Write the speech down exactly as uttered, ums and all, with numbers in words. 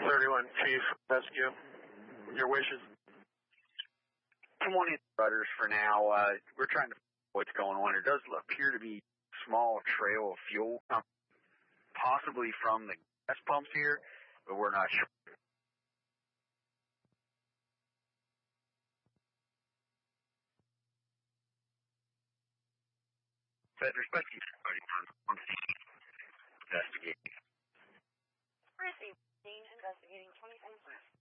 thirty-one, Chief, rescue. Your wishes. Good morning, Butters. For now, uh, we're trying to figure out what's going on. There does appear to be a small trail of fuel, possibly from the gas pumps here, but we're not sure. But respecting everybody on investigating. Receiving investigating twenty-four.